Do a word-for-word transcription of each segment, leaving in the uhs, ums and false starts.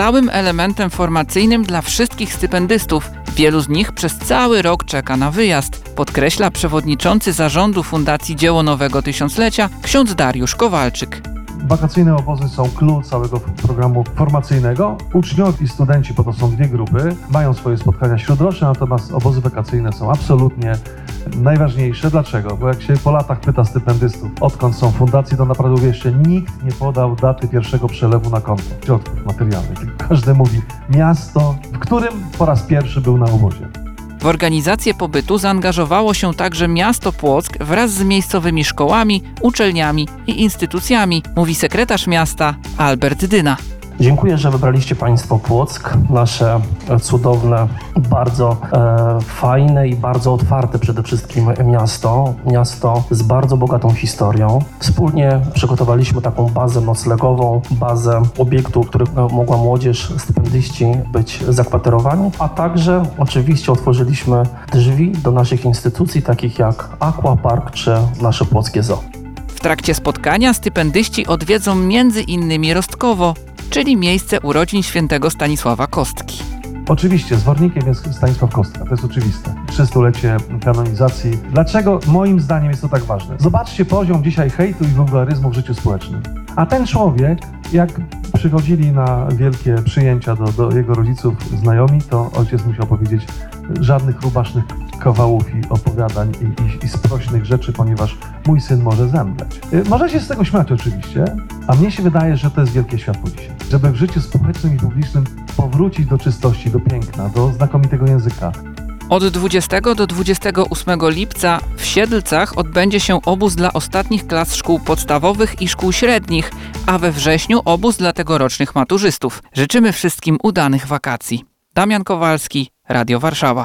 stałym elementem formacyjnym dla wszystkich stypendystów. Wielu z nich przez cały rok czeka na wyjazd, podkreśla przewodniczący zarządu Fundacji Dzieło Nowego Tysiąclecia ksiądz Dariusz Kowalczyk. Wakacyjne obozy są clou całego programu formacyjnego. Uczniowie i studenci, bo to są dwie grupy, mają swoje spotkania śródroczne, natomiast obozy wakacyjne są absolutnie najważniejsze. Dlaczego? Bo jak się po latach pyta stypendystów, odkąd są fundacje, to naprawdę jeszcze nikt nie podał daty pierwszego przelewu na konto środków materialnych. Tylko każdy mówi miasto, w którym po raz pierwszy był na obozie. W organizację pobytu zaangażowało się także miasto Płock wraz z miejscowymi szkołami, uczelniami i instytucjami, mówi sekretarz miasta Albert Dyna. Dziękuję, że wybraliście Państwo Płock, nasze cudowne, bardzo e, fajne i bardzo otwarte przede wszystkim miasto. Miasto z bardzo bogatą historią. Wspólnie przygotowaliśmy taką bazę noclegową, bazę obiektu, w których mogła młodzież, stypendyści być zakwaterowani, a także oczywiście otworzyliśmy drzwi do naszych instytucji, takich jak Aquapark czy nasze płockie zoo. W trakcie spotkania stypendyści odwiedzą między innymi Rostkowo, czyli miejsce urodzin świętego Stanisława Kostki. Oczywiście, zwornikiem jest Stanisław Kostka, to jest oczywiste. Trzystulecie kanonizacji. Dlaczego moim zdaniem jest to tak ważne? Zobaczcie poziom dzisiaj hejtu i wulgaryzmu w życiu społecznym. A ten człowiek, jak przychodzili na wielkie przyjęcia do, do jego rodziców, znajomi, to ojciec musiał powiedzieć żadnych rubasznych kawałów i opowiadań i, i, i sprośnych rzeczy, ponieważ mój syn może zemdleć. Możecie z tego śmiać oczywiście, a mnie się wydaje, że to jest wielkie światło dzisiaj. Żeby w życiu społecznym i publicznym powrócić do czystości, do piękna, do znakomitego języka. Od dwudziestego do dwudziestego ósmego lipca w Siedlcach odbędzie się obóz dla ostatnich klas szkół podstawowych i szkół średnich, a we wrześniu obóz dla tegorocznych maturzystów. Życzymy wszystkim udanych wakacji. Damian Kowalski, Radio Warszawa.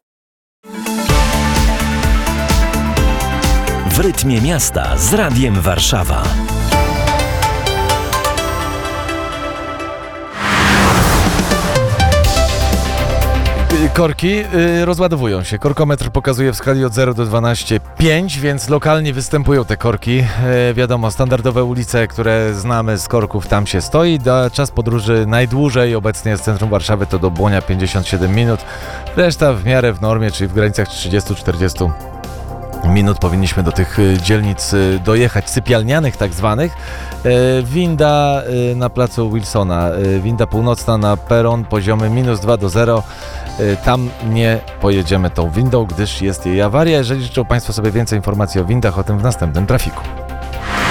W rytmie miasta z Radiem Warszawa. Korki y, rozładowują się. Korkometr pokazuje w skali od zera do dwunastu pięć, więc lokalnie występują te korki. Y, wiadomo, standardowe ulice, które znamy z korków, tam się stoi. Da, czas podróży najdłużej obecnie z centrum Warszawy to do Błonia pięćdziesiąt siedem minut. Reszta w miarę w normie, czyli w granicach trzydzieści do czterdziestu minut powinniśmy do tych dzielnic dojechać, sypialnianych tak zwanych. Winda na placu Wilsona, winda północna na peron, poziomy minus dwa do zera. Tam nie pojedziemy tą windą, gdyż jest jej awaria. Jeżeli życzą Państwo sobie więcej informacji o windach, o tym w następnym trafiku.